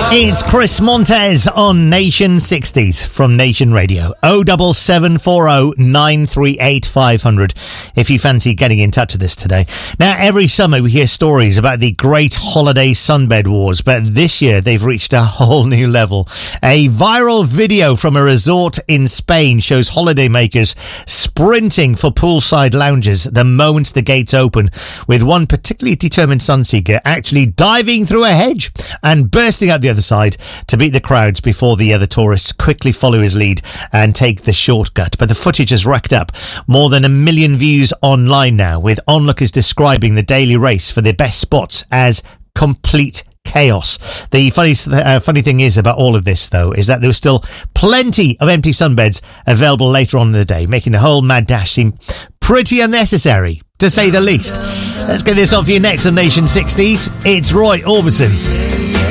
It's Chris Montez on Nation 60s from Nation Radio. 07740 938 500 if you fancy getting in touch with us today. Now, every summer we hear stories about the great holiday sunbed wars, but this year they've reached a whole new level. A viral video from a resort in Spain shows holidaymakers sprinting for poolside lounges the moment the gates open, with one particularly determined sunseeker actually diving through a hedge and bursting out the other side to beat the crowds before the other tourists quickly follow his lead and take the shortcut. But the footage has racked up more than 1 million views online now, with onlookers describing the daily race for the best spots as complete chaos. The funny thing is about all of this, though, is that there was still plenty of empty sunbeds available later on in the day, making the whole mad dash seem pretty unnecessary, to say the least. Let's get this off you next on Nation 60s. It's Roy Orbison.